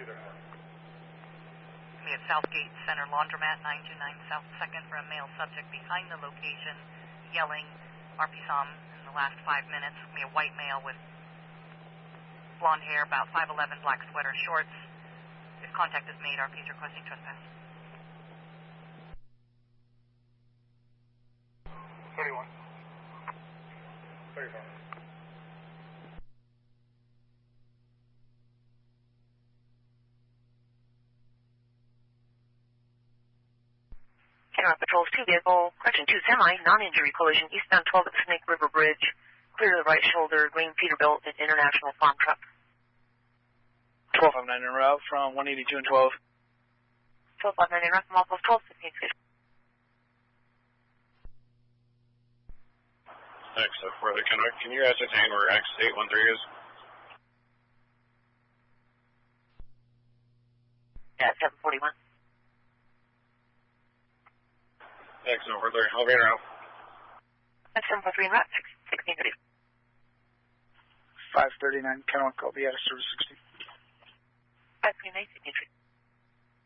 We have Southgate Center Laundromat 929 South 2nd for a male subject behind the location yelling RPSOM in the last 5 minutes. We have white male with blonde hair, about 5'11", black sweater, shorts. If contact is made, RP is requesting trespass. 31. 35. Kenora Patrol's 2 vehicle, correction 2 semi, non-injury collision, eastbound 12 at the Snake River Bridge, clear to the right shoulder, green Peterbilt and International Farm Truck. 1259 en route from 182 and 12. 1259 en route from Alpha 12, 15. Next, further, can you ascertain where X813 is? Yeah, 741. Next, further, elevator out. That's 743 en route, 1630. 539, Kennewick, I'll be out of service 60. 539, 1630.